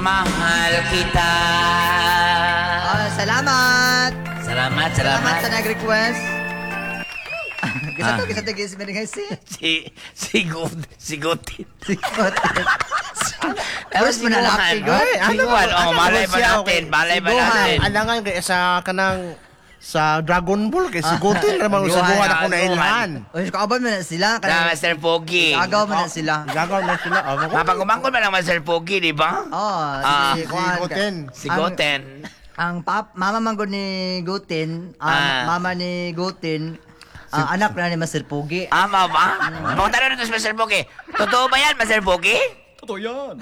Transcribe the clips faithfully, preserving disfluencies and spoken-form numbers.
mahal kita. Oh, salamat. Salamat, Salamat salamat. sa nag-request. Kisa Ah. to, kisa to, kisa to, kisa Si, si God, si Gotin. Sikot. Tapos mo na lang, siguhan. sigot. Ay, ano ba? Oh, malay pa natin, malay pa Siguhan. natin. Alangan kay sa kanang sa Dragon Ball kay sigutin naman sa Siguhan, buwan ako ah, na ilhan. O, kaaban mo na sila. Na Master Pogi. Agaw mo na sila. Gagaw na sila. Oh, ako. Mapagumangkol ba ng Master Pogi, di ba? Oh, Ah, si Juan. Sigutin. Si Ang- Goten. Ang pap, mama manggod ni Gutin, ang Ah. mama ni Gutin, ang anak na ni Master Pogi. Ama ba? Mga tanong nito sa Master Pogi. Totoo ba yan, Master Pogi? Totoo yan.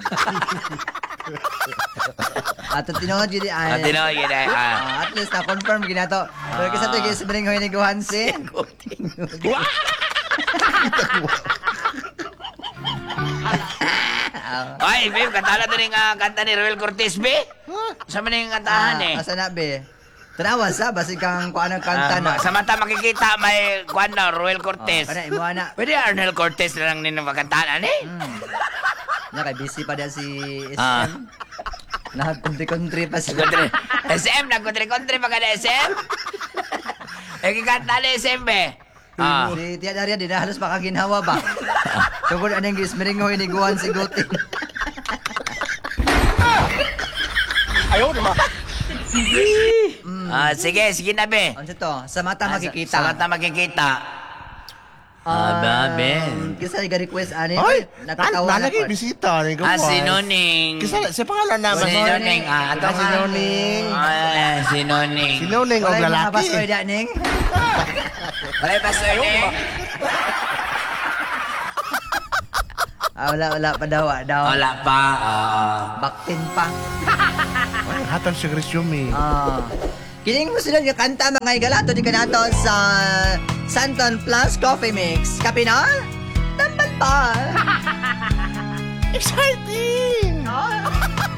At tinuod yun ay. Ah, tinoy, yun ay. Ah. Ah, at least na-confirm ginato. Pero kasi ito, kasi maring hoy ni Guhansi. Ay, babe, kantala to rin uh, kanta ni Roel Cortez, be? Sa maning kantahan eh. Asa na, be? Tanawa sa, basig kang kuha ng kanta Ah, na. sa mata makikita may kuwan na, Roel Cortez. Kana, imo na. Pwede Arnel Cortez na lang din ang makantaan, eh? Na, kay busy pa din si S M. Ah. Nag-country-country pa siya. Kontre. S M, nagkontre-kontre pa ka na S M? Eh, kikanta na S M, be? Ah. Si Tia Daria, di na halos makaginhawa ba? Tungkol anong gis, maringoy ni Guhan si Gutin. Ayaw naman. Ah, sige, sige na, be. Ano to? Sa mata Ah, makikita. Sa, sa mata makikita. Ah, ba, Ben? Kisa nag-request ani. Ay, nakatawa na nalagay ko. bisita ni Ah, Gawan. si Noning. Kisa sa pangalan naman. Si Noning. Ah, ato Ah, si Noning. Ah, si Noning. Si Noning og Wala yung mga lalaki. password yan, Ning. Wala yung password, eh. Ah, wala, wala pa daw. ah, daw. Wala pa. Ah. Baktin pa. Ay, hatang siya resume. Ah. Kining mo sila yung kanta mga igalato di kanato sa Santon Plus Coffee Mix. Kapinol? Tambal